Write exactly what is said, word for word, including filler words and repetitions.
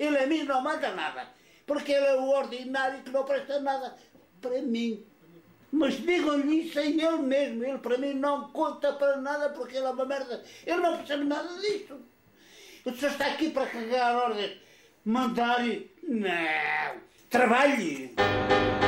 Ele a mim não manda nada, porque ele é o ordinário que não presta nada para mim. Mas digam-lhe isso a ele mesmo, ele para mim não conta para nada porque ele é uma merda, ele não percebe nada disso. O senhor está aqui para cagar ordens, mandar e... Não, trabalhe!